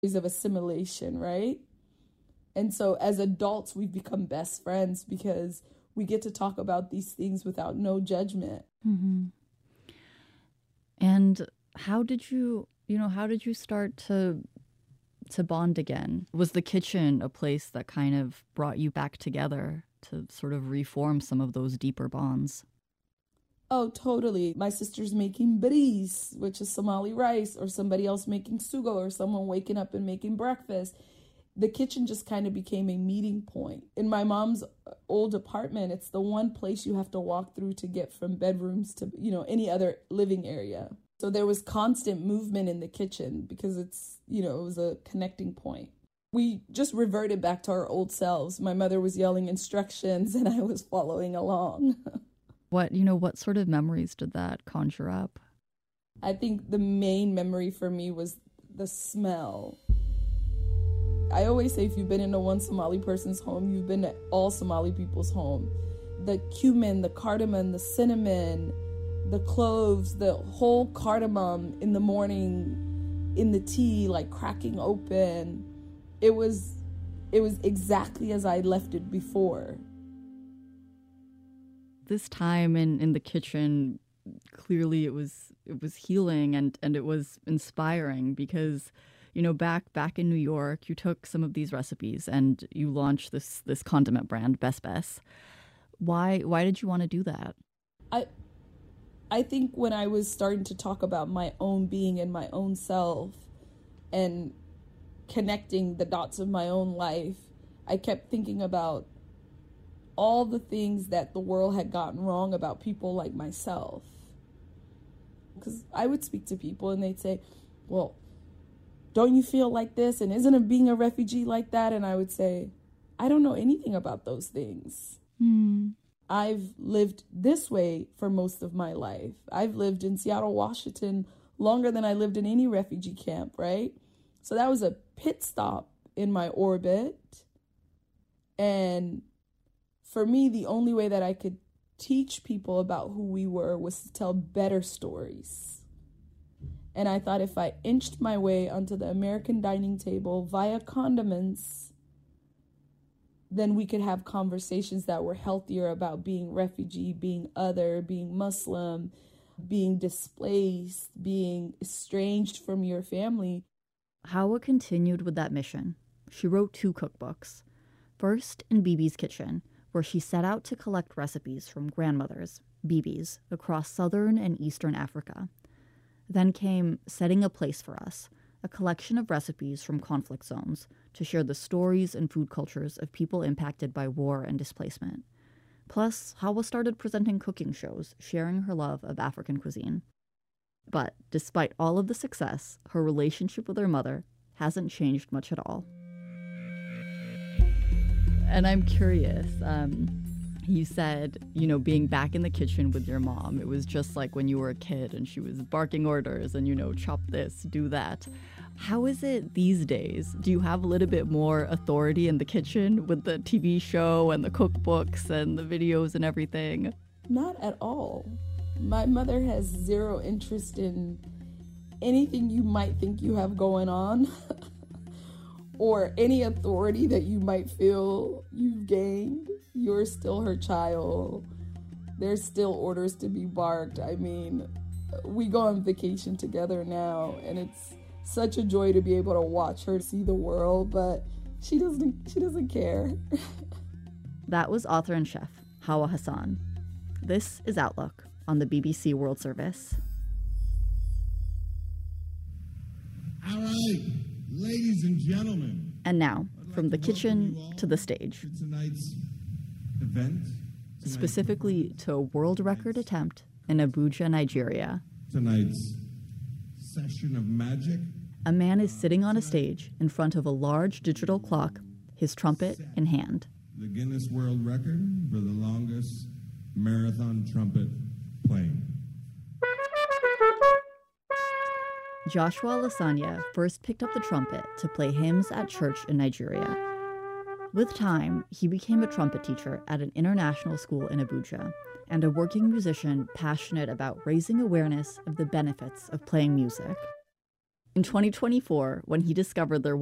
of assimilation, right? And so as adults, we've become best friends because we get to talk about these things without no judgment. Mm-hmm. And how did you start to bond again? Was the kitchen a place that kind of brought you back together to sort of reform some of those deeper bonds? Oh, totally. My sister's making baris, which is Somali rice, or somebody else making sugo, or someone waking up and making breakfast. The kitchen just kind of became a meeting point. In my mom's old apartment, it's the one place you have to walk through to get from bedrooms to, any other living area. So there was constant movement in the kitchen because it was a connecting point. We just reverted back to our old selves. My mother was yelling instructions and I was following along. What sort of memories did that conjure up? I think the main memory for me was the smell. I always say if you've been into one Somali person's home, you've been to all Somali people's home. The cumin, the cardamom, the cinnamon, the cloves, the whole cardamom in the morning in the tea, like cracking open. It was exactly as I left it before. This time in the kitchen, clearly it was healing and it was inspiring because, back in New York, you took some of these recipes and you launched this condiment brand, Bes Bes. Why did you want to do that? I think when I was starting to talk about my own being and my own self and connecting the dots of my own life, I kept thinking about all the things that the world had gotten wrong about people like myself. Because I would speak to people and they'd say, well, don't you feel like this? And isn't it being a refugee like that? And I would say, I don't know anything about those things. I've lived this way for most of my life. I've lived in Seattle, Washington longer than I lived in any refugee camp, right? So that was a pit stop in my orbit. And for me, the only way that I could teach people about who we were was to tell better stories. And I thought if I inched my way onto the American dining table via condiments, then we could have conversations that were healthier about being refugee, being other, being Muslim, being displaced, being estranged from your family. Hawa continued with that mission. She wrote 2 cookbooks. First, in Bibi's Kitchen, where she set out to collect recipes from grandmothers, Bibis, across southern and eastern Africa. Then came Setting a Place for Us, a collection of recipes from conflict zones to share the stories and food cultures of people impacted by war and displacement. Plus, Hawa started presenting cooking shows, sharing her love of African cuisine. But despite all of the success, her relationship with her mother hasn't changed much at all. And I'm curious, you said, being back in the kitchen with your mom, it was just like when you were a kid and she was barking orders and, chop this, do that. How is it these days? Do you have a little bit more authority in the kitchen with the TV show and the cookbooks and the videos and everything? Not at all. My mother has zero interest in anything you might think you have going on or any authority that you might feel you've gained. You're still her child. There's still orders to be barked. I mean, we go on vacation together now, and it's such a joy to be able to watch her see the world, but she doesn't care. That was author and chef Hawa Hassan. This is Outlook on the BBC World Service. All right, ladies and gentlemen. And now, from the kitchen to the stage. Tonight's event. Specifically to a world record attempt in Abuja, Nigeria. Tonight's session of magic. A man is sitting on a stage in front of a large digital clock, his trumpet in hand. The Guinness World Record for the longest marathon trumpet playing. Joshua Lasanya first picked up the trumpet to play hymns at church in Nigeria. With time, he became a trumpet teacher at an international school in Abuja and a working musician passionate about raising awareness of the benefits of playing music. In 2024, when he discovered there